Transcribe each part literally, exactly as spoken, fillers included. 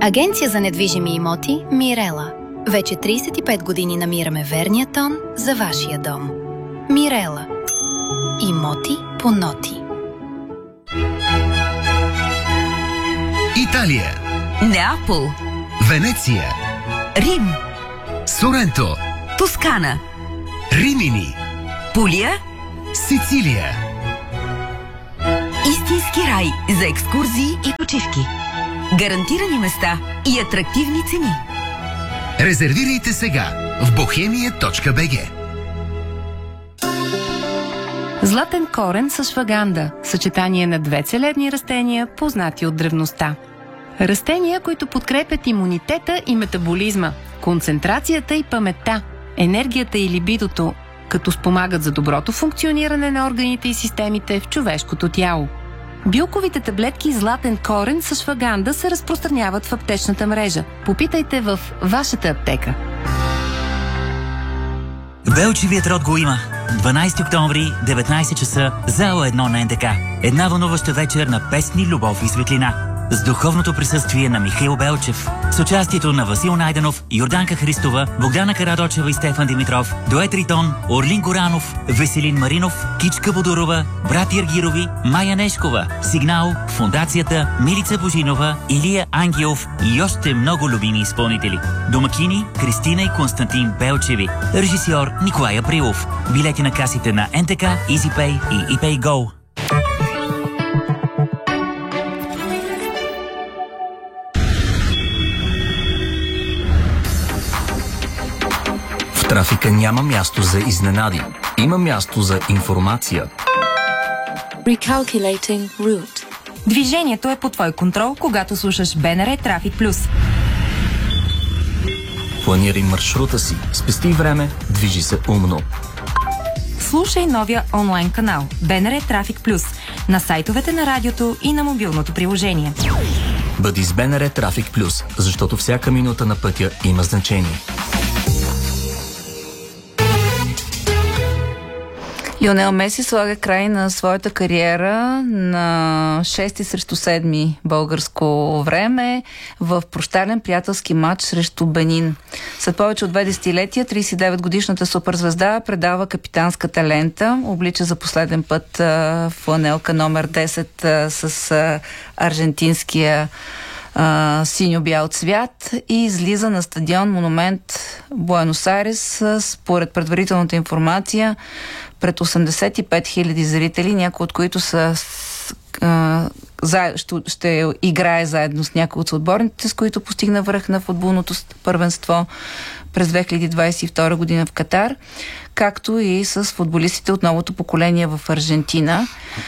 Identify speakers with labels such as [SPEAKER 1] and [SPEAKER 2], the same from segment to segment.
[SPEAKER 1] Агенция за недвижими имоти Мирела. Вече трийсет и пет години намираме верния тон за вашия дом. Мирела. Имоти по ноти.
[SPEAKER 2] Италия.
[SPEAKER 3] Неапол.
[SPEAKER 2] Венеция.
[SPEAKER 3] Рим.
[SPEAKER 2] Соренто.
[SPEAKER 3] Тоскана.
[SPEAKER 2] Римини.
[SPEAKER 3] Пулия.
[SPEAKER 2] Сицилия.
[SPEAKER 3] Истински рай за екскурзии и почивки. Гарантирани места и атрактивни цени.
[SPEAKER 2] Резервирайте сега в бохемия точка би джи.
[SPEAKER 4] Златен корен с шваганда – съчетание на две целебни растения, познати от древността. Растения, които подкрепят имунитета и метаболизма, концентрацията и паметта, енергията и либидото, като спомагат за доброто функциониране на органите и системите в човешкото тяло. Билковите таблетки златен корен с шваганда се разпространяват в аптечната мрежа. Попитайте в вашата аптека.
[SPEAKER 5] Белчевият род го има. дванайсети октомври, деветнайсет часа, зала едно на ен де ка. Една вълнуваща вечер на песни, любов и светлина. С духовното присъствие на Михаил Белчев. С участието на Васил Найденов, Йорданка Христова, Богдана Карадочева и Стефан Димитров, Дует Ритон, Орлин Горанов, Веселин Маринов, Кичка Бодорова, брат Иргирови, Майя Нешкова, Сигнал, Фондацията, Милица Божинова, Илия Ангелов и още много любими изпълнители. Домакини Кристина и Константин Белчеви. Режисьор Николай Априлов. Билети на касите на ен те ка, EasyPay и ePayGo.
[SPEAKER 6] В трафика няма място за изненади. Има място за информация.
[SPEAKER 7] Recalculating route.
[SPEAKER 3] Движението е под твой контрол, когато слушаш БНР Трафик Плюс.
[SPEAKER 6] Планирай маршрута си, спести време, движи се умно.
[SPEAKER 3] Слушай новия онлайн канал БНР Трафик Плюс на сайтовете на радиото и на мобилното приложение.
[SPEAKER 6] Бъди с БНР Трафик Плюс, защото всяка минута на пътя има значение.
[SPEAKER 8] Лионел Меси слага край на своята кариера на шести срещу седми българско време в прощален приятелски матч срещу Бенин. След повече от две десетилетия, трийсет и девет годишната суперзвезда предава капитанската лента, облича за последен път а, фланелка номер десет а, с а, аржентинския Uh, синьо-бял цвят и излиза на стадион Монумент Буенос Айрес, според предварителната информация, пред осемдесет и пет хиляди зрители, някои от които са uh, за, ще, ще играе заедно с някои от съотборниците, с които постигна връх на футболното първенство през две хиляди двайсет и втора година в Катар, както и с футболистите от новото поколение в Аржентина.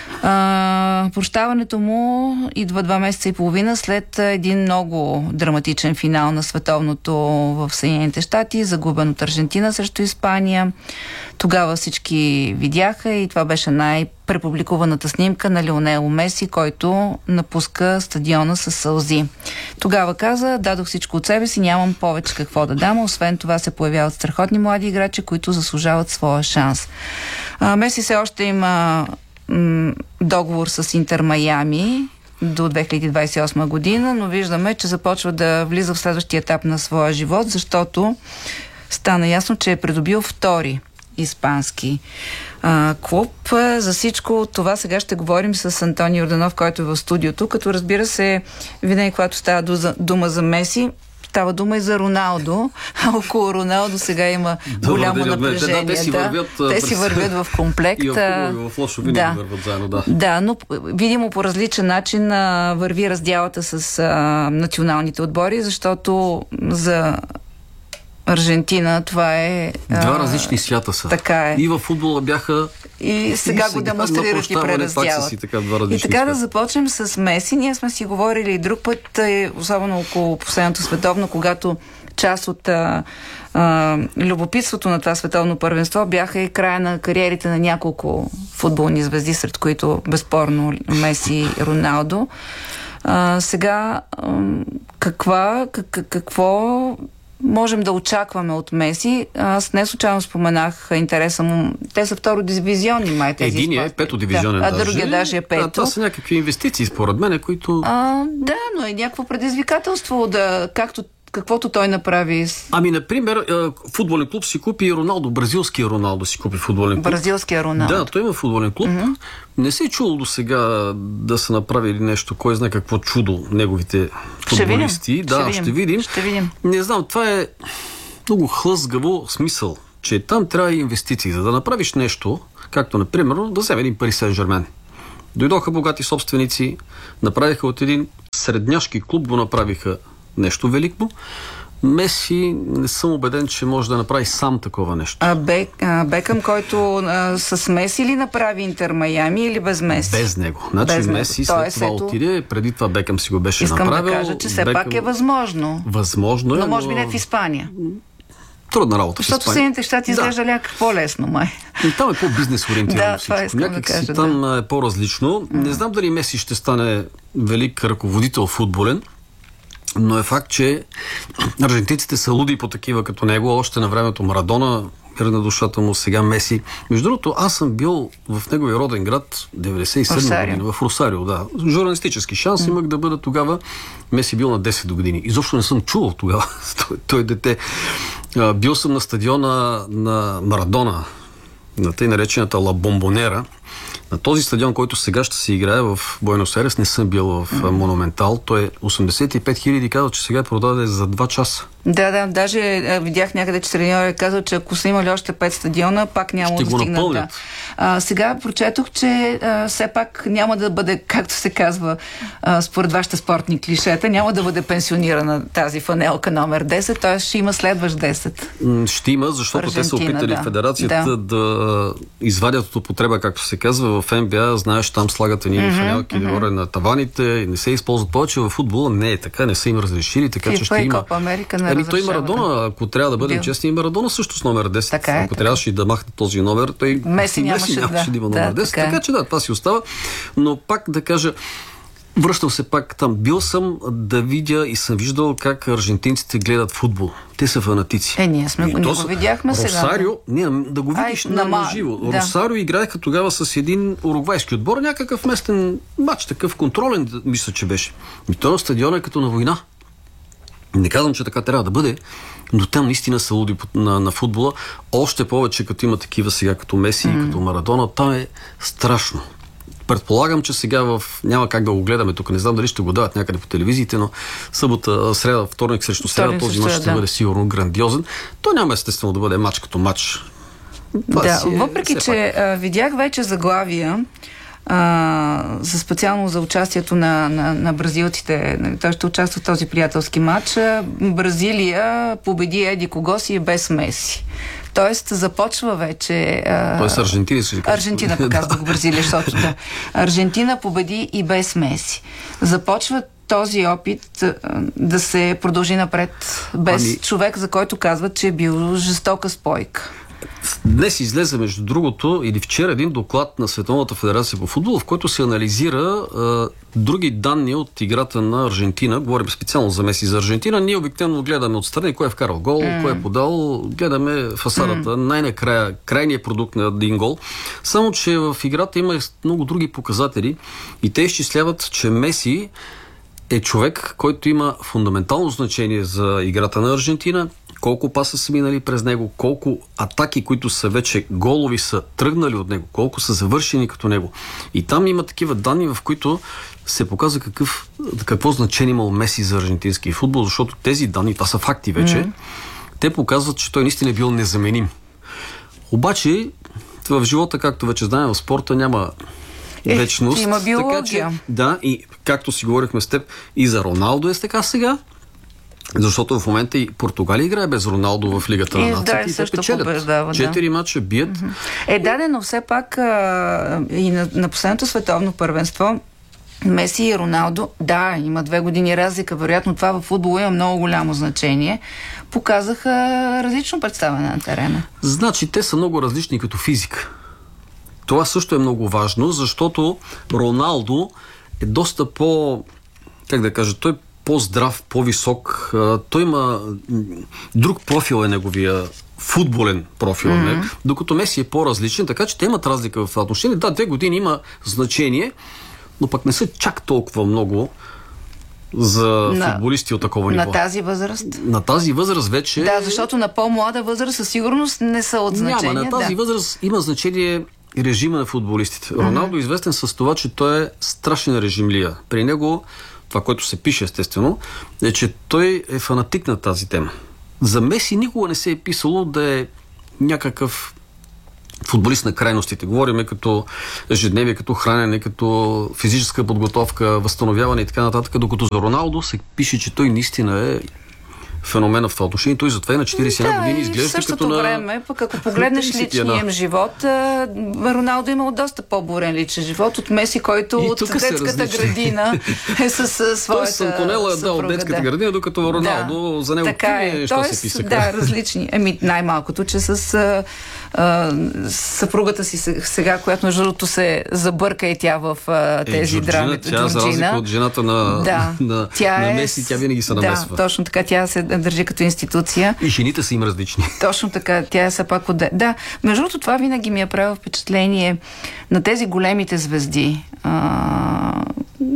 [SPEAKER 8] А, прощаването му идва два месеца и половина след един много драматичен финал на световното в Съединените щати, загубен от Аржентина срещу Испания. Тогава всички видяха и това беше най-препубликуваната снимка на Лионел Меси, който напуска стадиона с сълзи. Тогава каза: дадох всичко от себе си, нямам повече какво да дам. Освен това се появяват страхотни млади играчи, които заслужават своя шанс. А, Меси все още има м- договор с Интер Майами до две хиляди двайсет и осма година, но виждаме, че започва да влиза в следващия етап на своя живот, защото стана ясно, че е придобил втори испански а, клуб. За всичко това сега ще говорим с Антони Йорданов, който е в студиото, като разбира се, винаги когато става дума за Меси, става дума и за Роналдо, а около Роналдо сега има голямо напрежение.
[SPEAKER 9] Да, те си вървят,
[SPEAKER 8] те си вървят в комплект.
[SPEAKER 9] И в хубаво, и в лошо винаги да. върват заедно, да.
[SPEAKER 8] Да, но видимо по различен начин а, върви разделата с а, националните отбори, защото за Аржентина това е...
[SPEAKER 9] Два различни свята са.
[SPEAKER 8] Така е.
[SPEAKER 9] И във футбола бяха...
[SPEAKER 8] И сега го демонстрират и преразделят.
[SPEAKER 9] И така,
[SPEAKER 8] и така да започнем с Меси. Ние сме си говорили и друг път, особено около последното световно, когато част от а, а, любопитството на това световно първенство бяха и края на кариерите на няколко футболни звезди, сред които безспорно Меси и Роналдо. А, сега а, каква, как, какво можем да очакваме от Меси? Аз не случайно споменах интереса му. Те са втородивизионни май тези.
[SPEAKER 9] Единият е петодивизионен
[SPEAKER 8] да,
[SPEAKER 9] даже.
[SPEAKER 8] А другия даже е пето.
[SPEAKER 9] Да, това са някакви инвестиции, според мен, които...
[SPEAKER 8] А, да, но е някакво предизвикателство, да, както каквото той направи.
[SPEAKER 9] Ами, например, футболен клуб си купи Роналдо, бразилския Роналдо си купи футболен клуб.
[SPEAKER 8] Бразилския Роналдо.
[SPEAKER 9] Да, той има футболен клуб. Mm-hmm. Не се е чуло до сега да са направили нещо, кой знае какво чудо неговите футболисти.
[SPEAKER 8] Ще
[SPEAKER 9] да,
[SPEAKER 8] видим.
[SPEAKER 9] ще видим.
[SPEAKER 8] Ще видим.
[SPEAKER 9] Не знам, това е много хлъзгаво смисъл, че там трябва и инвестиции. За да направиш нещо, както, например, да вземе един Пари Сен-Жермен. Дойдоха богати собственици, направиха от един средняшки клуб, го направиха нещо велико. Меси не съм убеден, че може да направи сам такова нещо.
[SPEAKER 8] А, Бек, а Бекъм, който а, с Меси ли направи Интер Майами или без Меси?
[SPEAKER 9] Без него. Значи без Меси него. След това ето... отиде, преди това Бекъм си го беше
[SPEAKER 8] Искам
[SPEAKER 9] направил.
[SPEAKER 8] Искам да кажа, че все
[SPEAKER 9] Бекъм...
[SPEAKER 8] пак е възможно.
[SPEAKER 9] Възможно е,
[SPEAKER 8] но... може би не в Испания.
[SPEAKER 9] Трудна работа в Испания.
[SPEAKER 8] Защото Съединените щати изглежда ляк по-лесно, май.
[SPEAKER 9] И там е по-бизнес ориентирано
[SPEAKER 8] да,
[SPEAKER 9] всичко.
[SPEAKER 8] Това
[SPEAKER 9] Някак
[SPEAKER 8] да кажа,
[SPEAKER 9] си там
[SPEAKER 8] да.
[SPEAKER 9] е по-различно. Mm. Не знам дали Меси ще стане велик ръководител футболен, но е факт, че аржентинците са луди по такива като него. Още на времето Марадона, мир на душата му, сега Меси. Между другото, аз съм бил в неговия роден град деветдесет и седма година, в Росарио, да. Журналистически шанс mm. имах да бъда тогава. Меси бил на десет години. Изобщо не съм чувал тогава. той, той дете. А, бил съм на стадиона на Марадона, на тъй наречената Ла Бомбонера. На този стадион, който сега ще се играе в Буенос Айрес, не съм бил в mm-hmm. Монументал. Той е осемдесет и пет хиляди, казва, че сега е продаде за два часа. Да,
[SPEAKER 8] да, даже а, видях някъде, че треньор е казал, че ако са имали още пет стадиона, пак няма
[SPEAKER 9] ще
[SPEAKER 8] да
[SPEAKER 9] го
[SPEAKER 8] стигнат.
[SPEAKER 9] Напълнят.
[SPEAKER 8] Да. А, сега прочетох, че а, все пак няма да бъде, както се казва, а, според вашите спортни клишета, няма да бъде пенсионирана тази фанелка номер десет, т.е. ще има следващ десет.
[SPEAKER 9] Ще има, защото Аржентина, те са опитали да. Федерацията да. да извадят от употреба, както се казва, в Н Б А, знаеш, там слагат едни mm-hmm, фанелки mm-hmm. горе на таваните и не се използват повече. В футбола не е така, не са им разрешили, така
[SPEAKER 8] Фифа
[SPEAKER 9] че ще има.
[SPEAKER 8] Копа Америка не
[SPEAKER 9] Еми той Марадона, ако трябва да бъдем честни, и Марадона също с номер десет.
[SPEAKER 8] Така е,
[SPEAKER 9] ако
[SPEAKER 8] така.
[SPEAKER 9] трябваше да махне този номер, той
[SPEAKER 8] Меси нямаше,
[SPEAKER 9] нямаше
[SPEAKER 8] да,
[SPEAKER 9] да има номер
[SPEAKER 8] да,
[SPEAKER 9] десет.
[SPEAKER 8] Така,
[SPEAKER 9] така че да, това си остава. Но пак да кажа, връщам се пак там. Бил съм да видя и съм виждал как аржентинците гледат футбол. Те са фанатици.
[SPEAKER 8] Е, ние сме го, ние го видяхме сега.
[SPEAKER 9] Росарио, не, да го видиш Ай, на, на живо. Да. Росарио играеха тогава с един уругвайски отбор, някакъв местен матч, такъв контролен, мисля, че беше. И то на стадиона е като на война. Не казвам, че така трябва да бъде, но там наистина са луди на, на футбола. Още повече, като има такива сега, като Меси mm. и като Марадона, там е страшно. Предполагам, че сега в... няма как да го гледаме тук. Не знам дали ще го дават някъде по телевизиите, но събота, среда, вторник срещу среда, този мач ще да. бъде сигурно грандиозен. То няма естествено да бъде мач като мач.
[SPEAKER 8] Да, е, въпреки, че а, видях вече заглавия а, за специално за участието на, на, на бразилците. Той ще участва в този приятелски матч. Бразилия победи еди кого си без Меси. Тоест започва вече... А...
[SPEAKER 9] Тоест Аржентина си
[SPEAKER 8] Аржентина, пък аз го Бразилия, защото да. Аржентина победи и без Меси. Започва този опит а, да се продължи напред без ами... човек, за който казват, че е бил жестока спойка.
[SPEAKER 9] Днес излезе, между другото, или вчера един доклад на Световната федерация по футбол, в който се анализира а, други данни от играта на Аржентина. Говорим специално за Меси за Аржентина. Ние обикновено гледаме отстрани кой е вкарал гол, mm. кой е подал. Гледаме фасадата, mm. най-накрая, крайният продукт на един гол. Само, че в играта има много други показатели и те изчисляват, че Меси е човек, който има фундаментално значение за играта на Аржентина. Колко паса са минали през него, колко атаки, които са вече голови, са тръгнали от него, колко са завършени като него. И там има такива данни, в които се показва какъв, какво значение имал Меси за аржентински футбол, защото тези данни, това са факти вече, mm-hmm. те показват, че той наистина е бил незаменим. Обаче, в живота, както вече знаем, в спорта няма е, вечност.
[SPEAKER 8] Има биология.
[SPEAKER 9] Така, че, да, и както си говорихме с теб, и за Роналдо е така сега. Защото в момента и Португалия играе без Роналдо в Лигата на нациите и те печелят. Четири да. мача бият.
[SPEAKER 8] Е, да, но все пак а, и на, на последното световно първенство Меси и Роналдо, да, има две години разлика, вероятно това в футбола има много голямо значение, показаха различно представяне на терена.
[SPEAKER 9] Значи те са много различни като физика. Това също е много важно, защото Роналдо е доста по, как да кажа, той по-здрав, по-висок. А, той има друг профил е неговия футболен профил, mm-hmm. не? Докато Меси е по-различен, така че те имат разлика в това отношение. Да, две години има значение, но пък не са чак толкова много за на, футболисти от такова ниво.
[SPEAKER 8] На тази възраст?
[SPEAKER 9] На тази възраст вече...
[SPEAKER 8] Да, защото на по-млада възраст със сигурност не са от значение.
[SPEAKER 9] Няма, на тази
[SPEAKER 8] да.
[SPEAKER 9] възраст има значение режима на футболистите. Роналдо е известен с това, че той е страшен режимлия. При него, това, което се пише естествено, е, че той е фанатик на тази тема. За Меси никога не се е писало да е някакъв футболист на крайностите. Говориме като ежедневие, като хранене, като физическа подготовка, възстановяване и така нататък, докато за Роналдо се пише, че той наистина е феномена в това отношение. Той затова и на четирийсет и една
[SPEAKER 8] да,
[SPEAKER 9] години изглежда като на...
[SPEAKER 8] време, пък ако погледнеш личния им живот, Роналдо имал доста по-бурен личен живот от Меси, който
[SPEAKER 9] и
[SPEAKER 8] от детската градина е с своята
[SPEAKER 9] той с Антонела е дал от детската да. градина, докато Роналдо да. за него
[SPEAKER 8] така е.
[SPEAKER 9] Нещо
[SPEAKER 8] Тоест,
[SPEAKER 9] се писаха.
[SPEAKER 8] Да, различни. Еми, най-малкото, че с а, а, съпругата си сега, която между другото се забърка и тя в а, тези
[SPEAKER 9] е,
[SPEAKER 8] драми.
[SPEAKER 9] Тя, Джорджина. За разлика от жената на,
[SPEAKER 8] да.
[SPEAKER 9] на,
[SPEAKER 8] тя
[SPEAKER 9] на
[SPEAKER 8] е,
[SPEAKER 9] Меси, тя винаги се намесва.
[SPEAKER 8] Да, точно така. Тя се държи като институция.
[SPEAKER 9] И жените са им различни.
[SPEAKER 8] Точно така. Тя е са пак от... Да, между другото, това винаги ми е правило впечатление на тези големите звезди. А...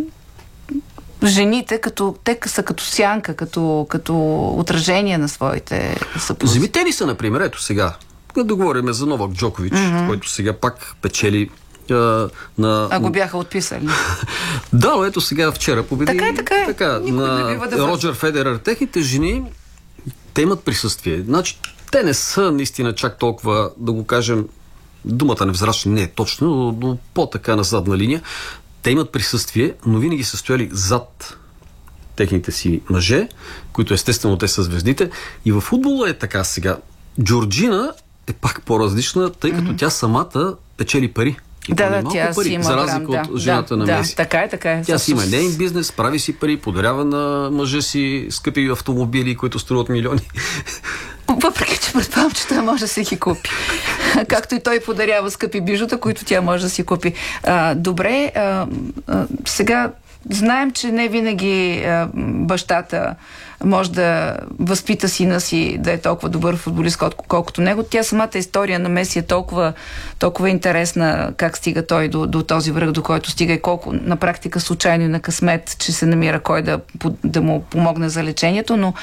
[SPEAKER 8] Жените, като, те са като сянка, като, като отражение на своите съпрузи.
[SPEAKER 9] Земите са, например, ето сега, да говорим за Новак Джокович, mm-hmm. който сега пак печели а, на...
[SPEAKER 8] А го бяха отписали.
[SPEAKER 9] Да, но ето сега вчера победи.
[SPEAKER 8] Така е, така е.
[SPEAKER 9] Така, на да Роджер Федерер. Техните жени, те имат присъствие. Значи, те не са наистина чак толкова, да го кажем, думата невзрачна не е точно, но, но по-така на задна линия. Те имат присъствие, но винаги са стояли зад техните си мъже, които естествено те са звездите. И във футбола е така сега. Джорджина е пак по-различна, тъй като mm-hmm. тя самата печели пари. И
[SPEAKER 8] да, да, тя
[SPEAKER 9] пари,
[SPEAKER 8] си има
[SPEAKER 9] за разлика
[SPEAKER 8] грам,
[SPEAKER 9] от
[SPEAKER 8] да,
[SPEAKER 9] жената
[SPEAKER 8] да,
[SPEAKER 9] на Меси.
[SPEAKER 8] Да, така е, така е.
[SPEAKER 9] Тя си има нейн бизнес, прави си пари, подарява на мъжа си скъпи автомобили, които струват милиони.
[SPEAKER 8] Въпреки, че предполагам, че той може да си ги купи. Както и той подарява скъпи бижута, които тя може да си купи. А, добре, а, а, сега знаем, че не винаги а, бащата може да възпита сина си да е толкова добър футболист, колко, колкото него. Тя самата история на Меси е толкова, толкова интересна, как стига той до, до този връх, до който стига и колко на практика случайно и на късмет, че се намира кой да, да му помогне за лечението, но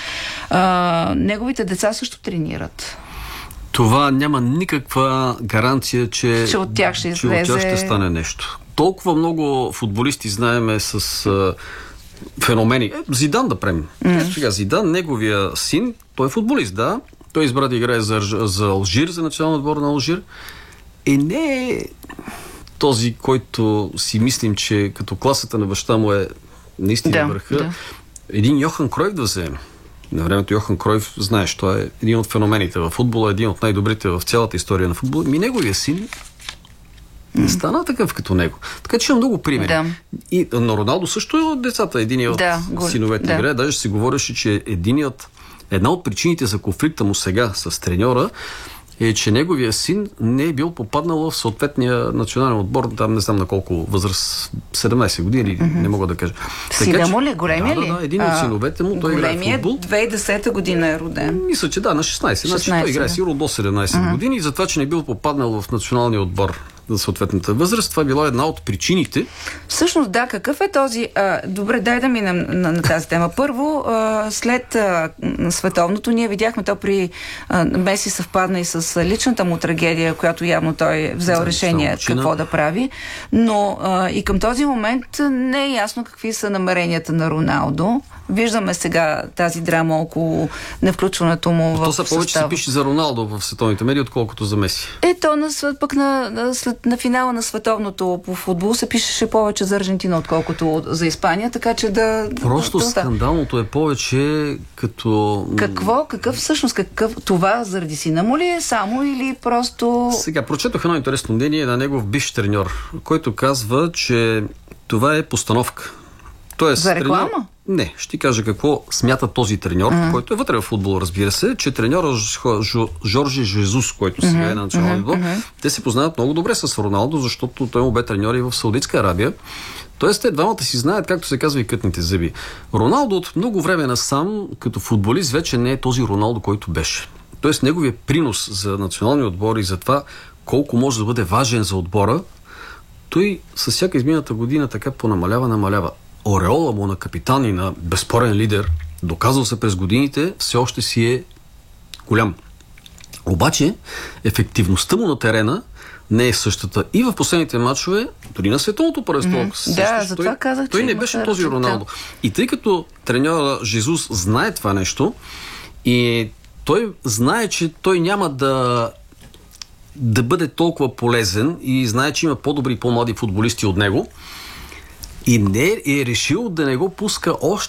[SPEAKER 8] а, неговите деца също тренират.
[SPEAKER 9] Това няма никаква гаранция, че,
[SPEAKER 8] че от тях ще излезе...
[SPEAKER 9] че от тях ще стане нещо. Толкова много футболисти знаеме с а, феномени. Е, Зидан да премем. Mm. Сега Зидан, неговия син, той е футболист, да. Той избра да играе за, за Алжир, за националния отбор на Алжир. И не е този, който си мислим, че като класата на баща му е наистина
[SPEAKER 8] да,
[SPEAKER 9] върха.
[SPEAKER 8] Да.
[SPEAKER 9] Един Йохан Кройф да вземе. На времето Йохан Кройф, знаеш, той е един от феномените в футбола, един от най-добрите в цялата история на футбола. Ми неговия син не стана такъв като него. Така че има много примери.
[SPEAKER 8] Да.
[SPEAKER 9] И на Роналдо също е от децата, един от
[SPEAKER 8] да,
[SPEAKER 9] синовете
[SPEAKER 8] да.
[SPEAKER 9] играе. Даже се говореше, че единият, една от причините за конфликта му сега с треньора е, че неговия син не е бил попаднал в съответния национален отбор, там не знам на колко възраст, седемнайсет години, mm-hmm. не мога да кажа.
[SPEAKER 8] Сина му ли? Големия
[SPEAKER 9] да,
[SPEAKER 8] ли?
[SPEAKER 9] Да, да, един от синовете му, той играе в футбол.
[SPEAKER 8] две хиляди и десета година е роден.
[SPEAKER 9] Мисля, че да, на шестнайсет.
[SPEAKER 8] шестнайсет
[SPEAKER 9] Значи той играе
[SPEAKER 8] да.
[SPEAKER 9] сигурно до седемнайсет mm-hmm. години и за това, че не бил попаднал в националния отбор за съответната възраст. Това е била една от причините.
[SPEAKER 8] Всъщност, да, какъв е този... А, добре, дай да минем на, на, на тази тема. Първо, а, след а, световното, ние видяхме то при а, Меси съвпадна и с личната му трагедия, която явно той е взел да, решение какво да прави. Но а, и към този момент не е ясно какви са намеренията на Роналдо. Виждаме сега тази драма около невключването му в
[SPEAKER 9] То са повече
[SPEAKER 8] състава.
[SPEAKER 9] се пише за Роналдо в световните медии, отколкото за Меси.
[SPEAKER 8] Ето, на, пък на, на, след, на финала на световното по футбол се пишеше повече за Аржентина, отколкото за Испания, така че да...
[SPEAKER 9] Просто
[SPEAKER 8] да,
[SPEAKER 9] скандалното е повече като...
[SPEAKER 8] Какво? Какъв всъщност? Какъв? Това заради сина му ли е само или просто...
[SPEAKER 9] Сега, прочетох едно интересно мнение на негов бивш треньор, който казва, че това е постановка. Тоест,
[SPEAKER 8] за реклама?
[SPEAKER 9] Треньор... Не, ще ти кажа какво смята този треньор, mm-hmm. който е вътре в футбол, разбира се, че треньора Жо... Жоржи Жезус, който сега mm-hmm. е на националния отбор, mm-hmm. те се познават много добре с Роналдо, защото той му бе треньор и в Саудитска Арабия. Тоест, те двамата си знаят, както се казва, и кътните зъби. Роналдо от много време насам, като футболист, вече не е този Роналдо, който беше. Тоест, неговият принос за националния отбор и за това колко може да бъде важен за отбора, той с всяка измината година така понамалява, намалява. Ореола му на капитан и на безспорен лидер, доказал се през годините, все още си е голям. Обаче, ефективността му на терена не е същата. И в последните матчове, дори на световното първенство,
[SPEAKER 8] mm-hmm. да, за това казах,
[SPEAKER 9] той не беше този Роналдо. И тъй като треньора Жезус знае това нещо и той знае, че той няма да да бъде толкова полезен и знае, че има по-добри и по-млади футболисти от него, и не е решил да не го пуска още